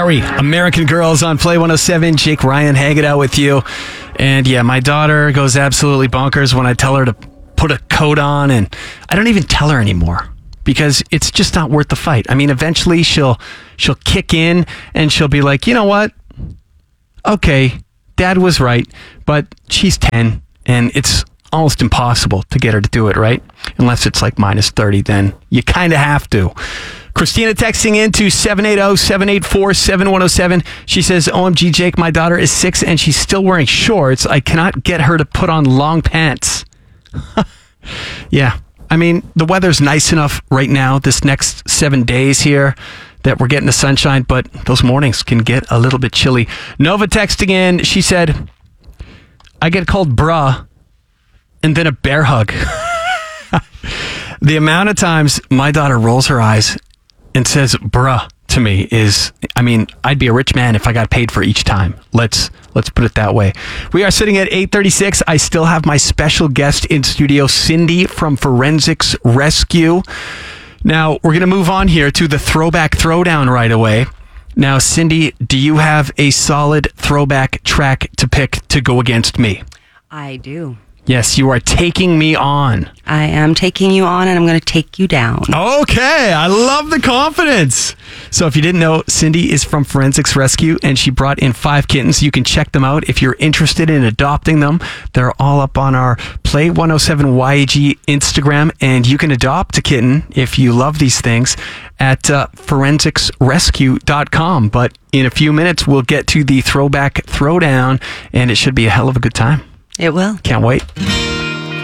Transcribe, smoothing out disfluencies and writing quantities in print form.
Lowry, American Girls on Play 107. Jake Ryan hanging out with you. And yeah, my daughter goes absolutely bonkers when I tell her to put a coat on, and I don't even tell her anymore because it's just not worth the fight. I mean, eventually she'll kick in and she'll be like, you know what? Okay, Dad was right, but she's 10 and it's almost impossible to get her to do it, right? Unless it's like minus 30, then you kind of have to. Christina texting in to 780-784-7107. She says, OMG, Jake, my daughter is 6 and she's still wearing shorts. I cannot get her to put on long pants. Yeah. I mean, the weather's nice enough right now, this next 7 days here, that we're getting the sunshine, but those mornings can get a little bit chilly. Nova texting in, she said, I get called bruh and then a bear hug. The amount of times my daughter rolls her eyes and says bruh to me is, I mean, I'd be a rich man if I got paid for each time. Let's put it that way. We are sitting at 8:36. I still have my special guest in studio, Cindy from Forensics Rescue. Now, we're going to move on here to the Throwback Throwdown right away. Now, Cindy, do you have a solid throwback track to pick to go against me? I do. Yes, you are taking me on. I am taking you on, and I'm going to take you down. Okay, I love the confidence. So if you didn't know, Cindy is from Forensics Rescue, and she brought in 5 kittens. You can check them out if you're interested in adopting them. They're all up on our Play 107 YAG Instagram, and you can adopt a kitten if you love these things at forensicsrescue.com. But in a few minutes, we'll get to the Throwback Throwdown, and it should be a hell of a good time. It will. Can't wait.